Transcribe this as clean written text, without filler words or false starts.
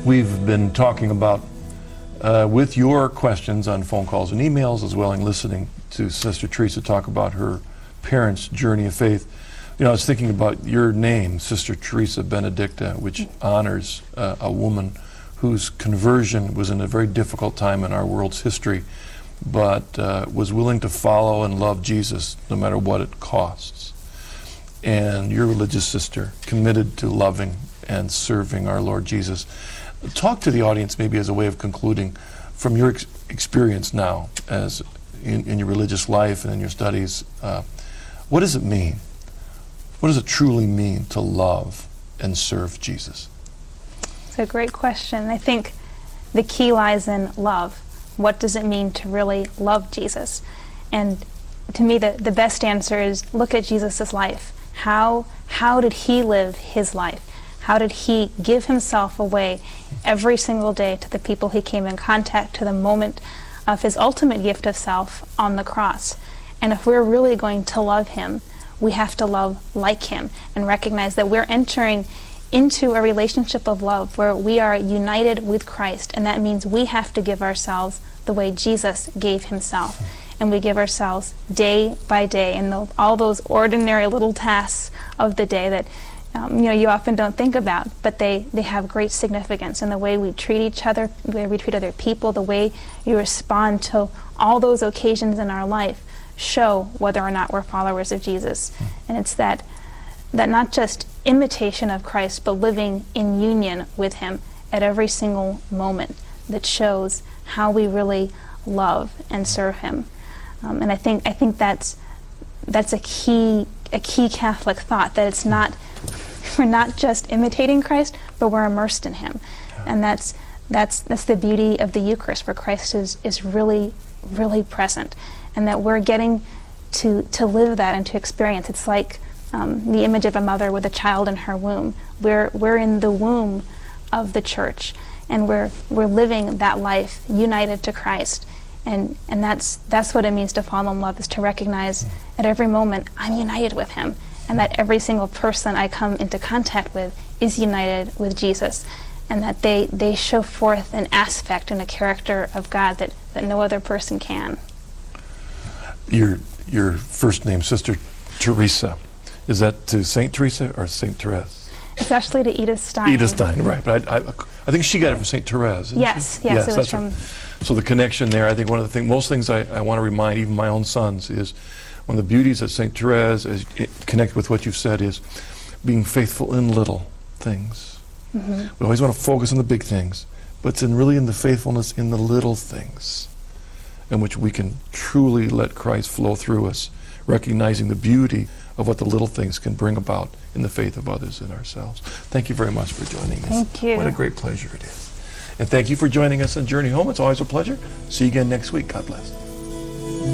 We've been talking about, with your questions on phone calls and emails, as well as listening to Sister Teresa talk about her parents' journey of faith. You know, I was thinking about your name, Sister Teresa Benedicta, which honors a woman whose conversion was in a very difficult time in our world's history, but was willing to follow and love Jesus no matter what it costs. And your religious sister, committed to loving and serving our Lord Jesus. Talk to the audience maybe as a way of concluding from your experience now as in your religious life and in your studies. What does it mean? What does it truly mean to love and serve Jesus? It's a great question. I think the key lies in love. What does it mean to really love Jesus? And to me, the best answer is look at Jesus' life. How did he live his life? How did he give himself away every single day to the people he came in contact, to the moment of his ultimate gift of self on the cross? And if we're really going to love him, we have to love like him and recognize that we're entering into a relationship of love where we are united with Christ, and that means we have to give ourselves the way Jesus gave himself. And we give ourselves day by day, and all those ordinary little tasks of the day that you often don't think about, but they have great significance in the way we treat each other, the way we treat other people, the way you respond to all those occasions in our life show whether or not we're followers of Jesus. And it's that not just imitation of Christ, but living in union with him at every single moment that shows how we really love and serve him. And I think that's a key Catholic thought, that it's not, we're not just imitating Christ, but we're immersed in him. And that's the beauty of the Eucharist, where Christ is really, really present, and that we're getting to live that and to experience. It's like the image of a mother with a child in her womb. We're in the womb of the Church, and we're living that life united to Christ. And that's what it means to fall in love, is to recognize at every moment I'm united with him, and that every single person I come into contact with is united with Jesus, and that they show forth an aspect and a character of God that no other person can. Your first name, Sister Teresa, is that to Saint Teresa or Saint Therese? It's actually to Edith Stein. Edith Stein, right. But I think she got it from Saint Therese, didn't yes, she? Yes, it was from... Right. So the connection there, I think one of the things, most things I want to remind even my own sons is one of the beauties of Saint Therese, as it connect with what you've said, is being faithful in little things. Mm-hmm. We always want to focus on the big things, but it's really in the faithfulness in the little things in which we can truly let Christ flow through us, recognizing the beauty of what the little things can bring about in the faith of others and ourselves. Thank you very much for joining us. Thank you. What a great pleasure it is. And thank you for joining us on Journey Home. It's always a pleasure. See you again next week. God bless.